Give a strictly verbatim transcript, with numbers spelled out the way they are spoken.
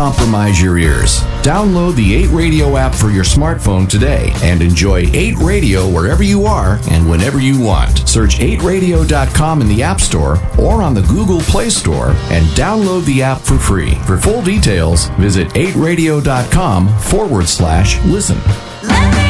compromise your ears. Download the eight Radio app for your smartphone today and enjoy eight Radio wherever you are and whenever you want. Search eight radio dot com in the App Store or on the Google Play Store and download the app for free. For full details, visit eight radio dot com forward slash listen.